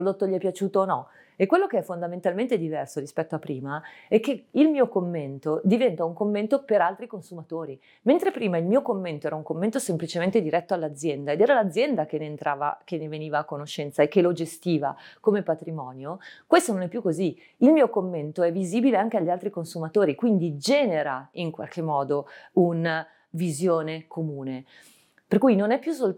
prodotto gli è piaciuto o no. E quello che è fondamentalmente diverso rispetto a prima è che il mio commento diventa un commento per altri consumatori, mentre prima il mio commento era un commento semplicemente diretto all'azienda ed era l'azienda che ne entrava, che ne veniva a conoscenza e che lo gestiva come patrimonio. Questo non è più così. Il mio commento è visibile anche agli altri consumatori, quindi genera in qualche modo una visione comune. Per cui non è più soltanto